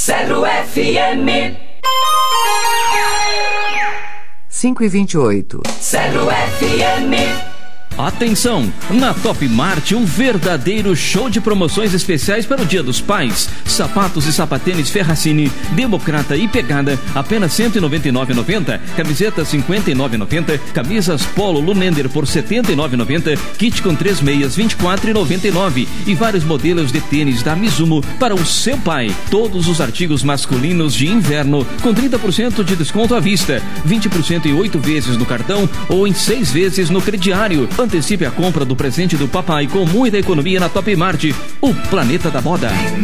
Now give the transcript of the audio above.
Zero FM 5h28. Zero FM. Atenção! Na Top Mart, um verdadeiro show de promoções especiais para o Dia dos Pais. Sapatos e sapatênis Ferracini, Democrata e Pegada, apenas R$ 199,90. Camisetas R$ 59,90. Camisas Polo Lunender por R$ 79,90. Kit com 3 meias R$ 24,99. E vários modelos de tênis da Mizuno para o seu pai. Todos os artigos masculinos de inverno com 30% de desconto à vista, 20% em 8 vezes no cartão ou em 6 vezes no crediário. Antecipe a compra do presente do papai com muita economia na Top Mart, o planeta da moda.